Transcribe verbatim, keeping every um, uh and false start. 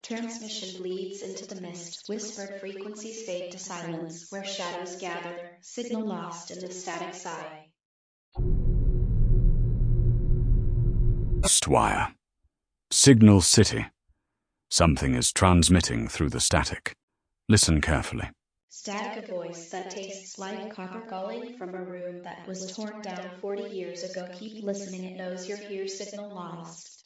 Transmission bleeds into the mist, whispered frequencies fade to silence, where shadows gather, signal lost in the static sigh. Wire. Signal City. Something is transmitting through the static. Listen carefully. Static, a voice that tastes like copper calling from a room that was torn down forty years ago. Keep listening, it knows you're here. Signal lost.